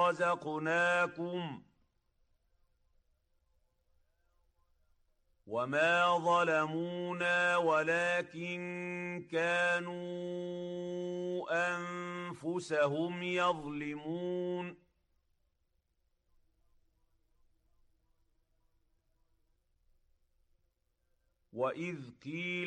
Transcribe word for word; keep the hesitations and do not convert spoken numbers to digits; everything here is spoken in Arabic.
رزقناكم وما ظلمونا ولكن كانوا أنفسهم يظلمون وإذ قيل